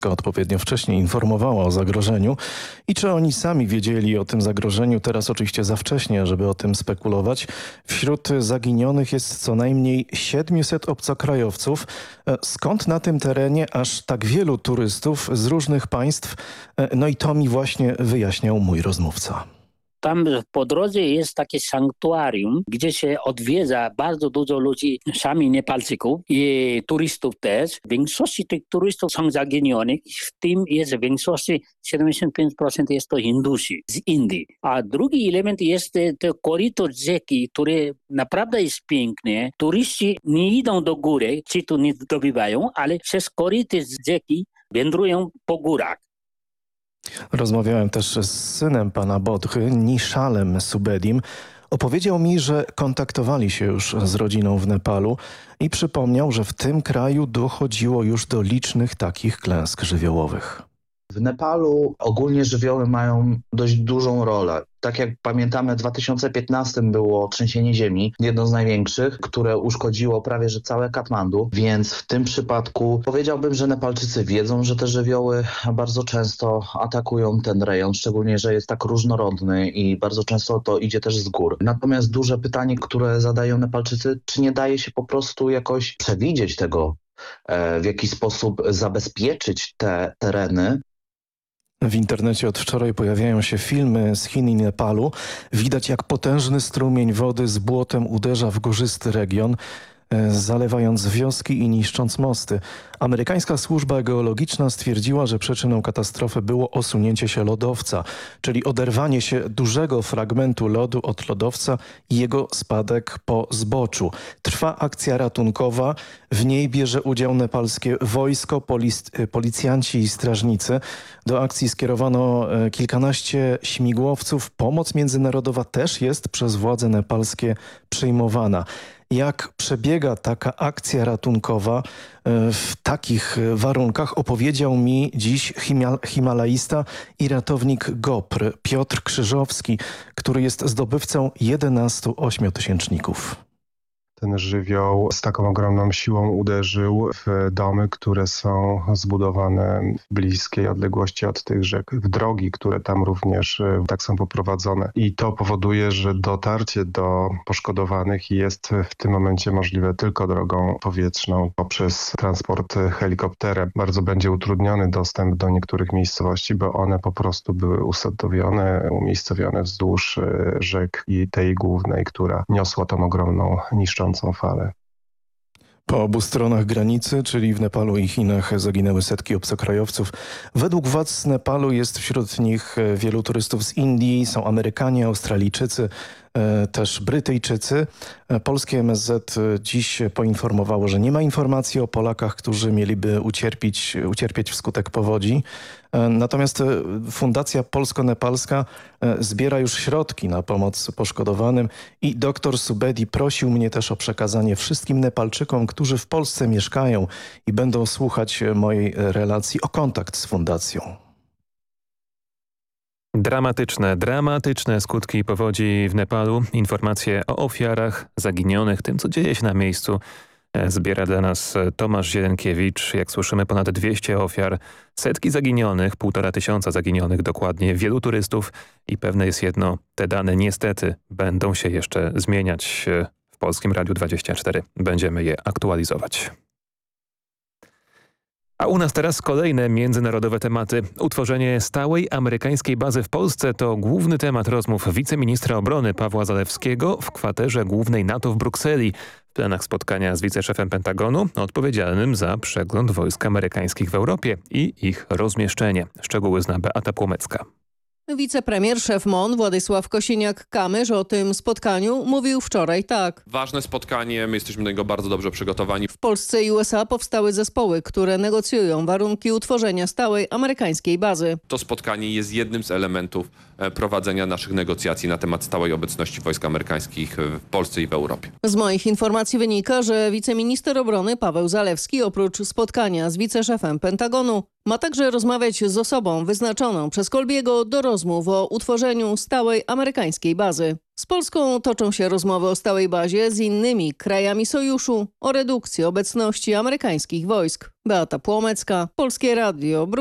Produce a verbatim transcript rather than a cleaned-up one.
odpowiednio wcześniej informowała o zagrożeniu i czy oni sami wiedzieli o tym zagrożeniu, teraz oczywiście za wcześnie, żeby o tym spekulować. Wśród zaginionych jest co najmniej siedmiuset obcokrajowców. Skąd na tym terenie aż tak wielu turystów z różnych państw? No i to mi właśnie wyjaśniał mój rozmówca. Tam po drodze jest takie sanktuarium, gdzie się odwiedza bardzo dużo ludzi, sami Nepalczyków i turystów też. Większość tych turystów są zaginionych, w tym jest w większości siedemdziesiąt pięć procent jest to Hindusi z Indii. A drugi element jest to koryto rzeki, które naprawdę jest piękne. Turyści nie idą do góry, czy tu nie dobywają, ale przez koryto rzeki wędrują po górach. Rozmawiałem też z synem pana Bodchy, Niszalem Subedim. Opowiedział mi, że kontaktowali się już z rodziną w Nepalu i przypomniał, że w tym kraju dochodziło już do licznych takich klęsk żywiołowych. W Nepalu ogólnie żywioły mają dość dużą rolę. Tak jak pamiętamy, w dwa tysiące piętnastym było trzęsienie ziemi, jedno z największych, które uszkodziło prawie że całe Katmandu, więc w tym przypadku powiedziałbym, że Nepalczycy wiedzą, że te żywioły bardzo często atakują ten rejon, szczególnie, że jest tak różnorodny i bardzo często to idzie też z gór. Natomiast duże pytanie, które zadają Nepalczycy, czy nie daje się po prostu jakoś przewidzieć tego, w jaki sposób zabezpieczyć te tereny. W internecie od wczoraj pojawiają się filmy z Chin i Nepalu. Widać, jak potężny strumień wody z błotem uderza w górzysty region, zalewając wioski i niszcząc mosty. Amerykańska służba geologiczna stwierdziła, że przyczyną katastrofy było osunięcie się lodowca, czyli oderwanie się dużego fragmentu lodu od lodowca i jego spadek po zboczu. Trwa akcja ratunkowa, w niej bierze udział nepalskie wojsko, polic- policjanci i strażnicy. Do akcji skierowano kilkanaście śmigłowców. Pomoc międzynarodowa też jest przez władze nepalskie przyjmowana. Jak przebiega taka akcja ratunkowa w takich warunkach, opowiedział mi dziś himalaista i ratownik GoPr Piotr Krzyżowski, który jest zdobywcą jedenastu ośmiotysięczników. Ten żywioł z taką ogromną siłą uderzył w domy, które są zbudowane w bliskiej odległości od tych rzek, w drogi, które tam również tak są poprowadzone. I to powoduje, że dotarcie do poszkodowanych jest w tym momencie możliwe tylko drogą powietrzną poprzez transport helikopterem. Bardzo będzie utrudniony dostęp do niektórych miejscowości, bo one po prostu były usadowione, umiejscowione wzdłuż rzek i tej głównej, która niosła tą ogromną niszczącą falę. Po obu stronach granicy, czyli w Nepalu i Chinach, zaginęły setki obcokrajowców. Według władz Nepalu jest wśród nich wielu turystów z Indii, są Amerykanie, Australijczycy, też Brytyjczycy. Polskie M S Z dziś poinformowało, że nie ma informacji o Polakach, którzy mieliby ucierpieć, ucierpieć wskutek powodzi. Natomiast Fundacja Polsko-Nepalska zbiera już środki na pomoc poszkodowanym i doktor Subedi prosił mnie też o przekazanie wszystkim Nepalczykom, którzy w Polsce mieszkają i będą słuchać mojej relacji, o kontakt z fundacją. Dramatyczne, dramatyczne skutki powodzi w Nepalu. Informacje o ofiarach, zaginionych, tym co dzieje się na miejscu zbiera dla nas Tomasz Zielenkiewicz. Jak słyszymy, ponad dwieście ofiar, setki zaginionych, półtora tysiąca zaginionych dokładnie, wielu turystów i pewne jest jedno, te dane niestety będą się jeszcze zmieniać. W Polskim Radiu dwadzieścia cztery będziemy je aktualizować. A u nas teraz kolejne międzynarodowe tematy. Utworzenie stałej amerykańskiej bazy w Polsce to główny temat rozmów wiceministra obrony Pawła Zalewskiego w kwaterze głównej NATO w Brukseli. W planach spotkania z wiceszefem Pentagonu odpowiedzialnym za przegląd wojsk amerykańskich w Europie i ich rozmieszczenie. Szczegóły zna Beata Płomecka. Wicepremier, szef M O N Władysław Kosiniak-Kamysz o tym spotkaniu mówił wczoraj tak. Ważne spotkanie, my jesteśmy do niego bardzo dobrze przygotowani. W Polsce i U S A powstały zespoły, które negocjują warunki utworzenia stałej amerykańskiej bazy. To spotkanie jest jednym z elementów prowadzenia naszych negocjacji na temat stałej obecności wojsk amerykańskich w Polsce i w Europie. Z moich informacji wynika, że wiceminister obrony Paweł Zalewski oprócz spotkania z wiceszefem Pentagonu ma także rozmawiać z osobą wyznaczoną przez Kolbiego do rozmowy rozmów o utworzeniu stałej amerykańskiej bazy. Z Polską toczą się rozmowy o stałej bazie z innymi krajami sojuszu o redukcji obecności amerykańskich wojsk. Beata Płomecka, Polskie Radio.